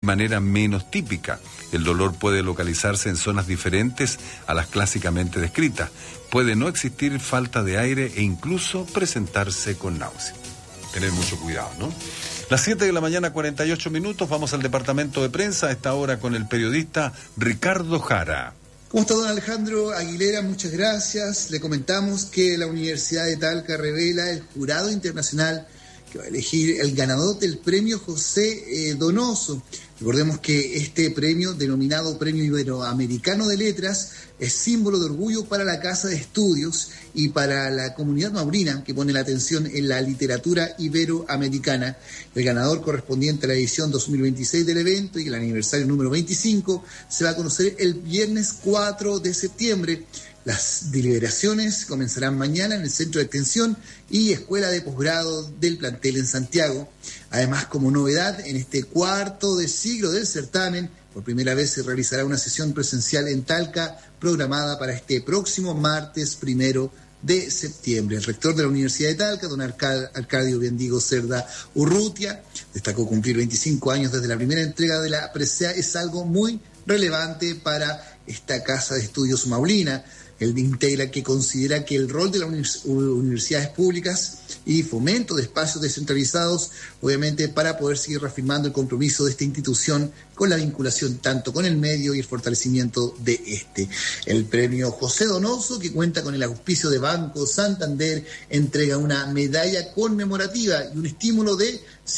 manera menos típica. El dolor puede localizarse en zonas diferentes a las clásicamente descritas. Puede no existir falta de aire e incluso presentarse con náusea. Tener mucho cuidado, ¿no? Las 7 de la mañana, 48 minutos, vamos al departamento de prensa, a esta hora con el periodista Ricardo Jara. ¿Cómo está don Alejandro Aguilera? Muchas gracias. Le comentamos que la Universidad de Talca revela el jurado internacional que va a elegir el ganador del premio José Donoso. Recordemos que este premio, denominado Premio Iberoamericano de Letras, es símbolo de orgullo para la Casa de Estudios y para la comunidad maurina, que pone la atención en la literatura iberoamericana. El ganador correspondiente a la edición 2026 del evento y el aniversario número 25 se va a conocer el viernes 4 de septiembre. Las deliberaciones comenzarán mañana en el Centro de Extensión y Escuela de Posgrado del plantel en Santiago. Además, como novedad, en este cuarto de siglo del certamen, por primera vez se realizará una sesión presencial en Talca, programada para este próximo martes 1 de septiembre. El rector de la Universidad de Talca, don Arcadio Bendigo Cerda Urrutia, destacó cumplir 25 años desde la primera entrega de la presea es algo muy relevante para esta Casa de Estudios maulina. Él integra que considera que el rol de las universidades públicas y fomento de espacios descentralizados, obviamente para poder seguir reafirmando el compromiso de esta institución con la vinculación tanto con el medio y el fortalecimiento de este. El premio José Donoso, que cuenta con el auspicio de Banco Santander, entrega una medalla conmemorativa y un estímulo de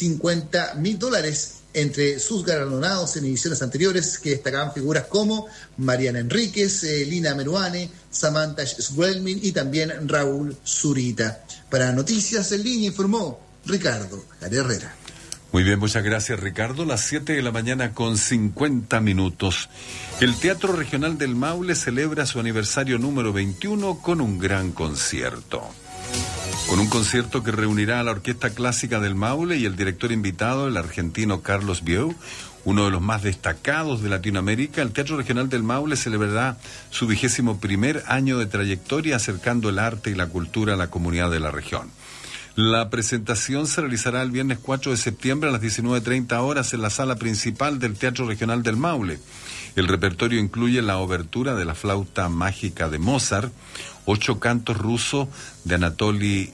$50.000 entre sus galardonados en ediciones anteriores, que destacaban figuras como Mariana Enríquez, Lina Meruane, Samantha Swelmin y también Raúl Zurita. Para Noticias en Línea informó Ricardo Herrera. Muy bien, muchas gracias, Ricardo. Las 7 de la mañana con 50 minutos. El Teatro Regional del Maule celebra su aniversario número 21 con un gran concierto. Con un concierto que reunirá a la Orquesta Clásica del Maule y el director invitado, el argentino Carlos Bieu, uno de los más destacados de Latinoamérica, el Teatro Regional del Maule celebrará su 21º año de trayectoria, acercando el arte y la cultura a la comunidad de la región. La presentación se realizará el viernes 4 de septiembre a las 19:30 horas en la sala principal del Teatro Regional del Maule. El repertorio incluye la obertura de la flauta mágica de Mozart, 8 cantos rusos de Anatoly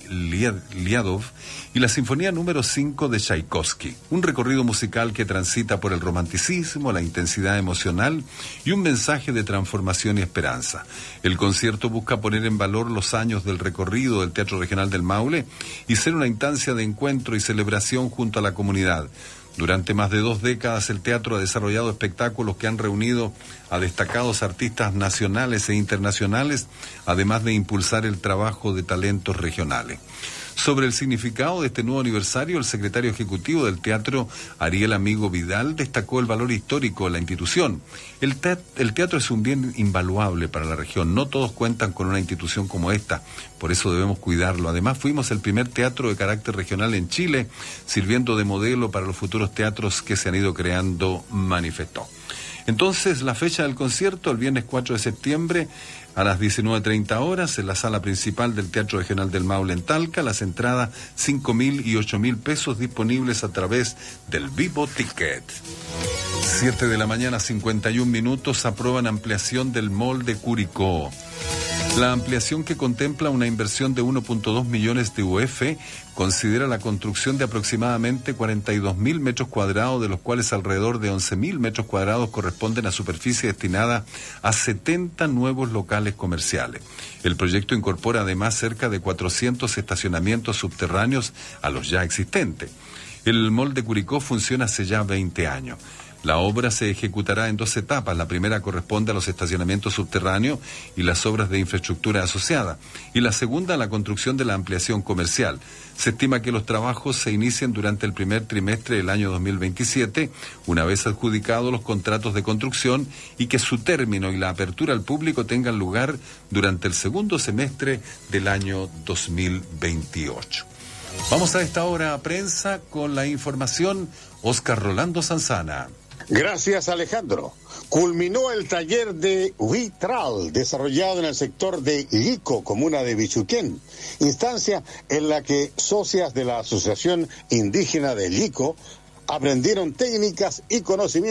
Liadov y la Sinfonía número 5 de Tchaikovsky. Un recorrido musical que transita por el romanticismo, la intensidad emocional y un mensaje de transformación y esperanza. El concierto busca poner en valor los años del recorrido del Teatro Regional del Maule y ser una instancia de encuentro y celebración junto a la comunidad. Durante más de 2 décadas el teatro ha desarrollado espectáculos que han reunido a destacados artistas nacionales e internacionales, además de impulsar el trabajo de talentos regionales. Sobre el significado de este nuevo aniversario, el secretario ejecutivo del teatro, Ariel Amigo Vidal, destacó el valor histórico de la institución. El teatro es un bien invaluable para la región. No todos cuentan con una institución como esta, por eso debemos cuidarlo. Además, fuimos el primer teatro de carácter regional en Chile, sirviendo de modelo para los futuros teatros que se han ido creando, manifestó. Entonces, la fecha del concierto, el viernes 4 de septiembre, a las 19:30 horas, en la sala principal del Teatro Regional del Maule en Talca. Las entradas, 5.000 y 8.000 pesos, disponibles a través del Vivo Ticket. 7 de la mañana, 51 minutos, aprueban ampliación del mall de Curicó. La ampliación, que contempla una inversión de 1.2 millones de UF, considera la construcción de aproximadamente 42.000 metros cuadrados, de los cuales alrededor de 11.000 metros cuadrados corresponden a superficie destinada a 70 nuevos locales comerciales. El proyecto incorpora además cerca de 400 estacionamientos subterráneos a los ya existentes. El mall de Curicó funciona hace ya 20 años. La obra se ejecutará en 2 etapas. La primera corresponde a los estacionamientos subterráneos y las obras de infraestructura asociada, y la segunda a la construcción de la ampliación comercial. Se estima que los trabajos se inicien durante el primer trimestre del año 2027, una vez adjudicados los contratos de construcción, y que su término y la apertura al público tengan lugar durante el segundo semestre del año 2028. Vamos a esta hora a prensa con la información. Oscar Rolando Sanzana. Gracias, Alejandro. Culminó el taller de Huitral, desarrollado en el sector de Lico, comuna de Bichuquén, instancia en la que socias de la Asociación Indígena de Lico aprendieron técnicas y conocimientos